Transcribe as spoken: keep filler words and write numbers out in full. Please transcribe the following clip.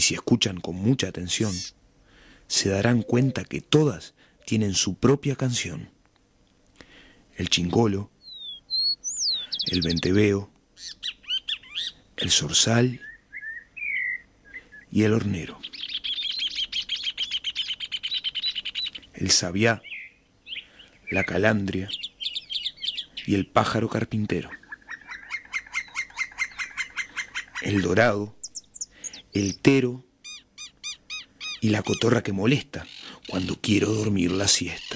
y si escuchan con mucha atención, se darán cuenta que todas tienen su propia canción. El chingolo, el venteveo, el zorzal y el hornero. El sabiá, la calandria y el pájaro carpintero. El dorado, el tero y la cotorra que molesta cuando quiero dormir la siesta.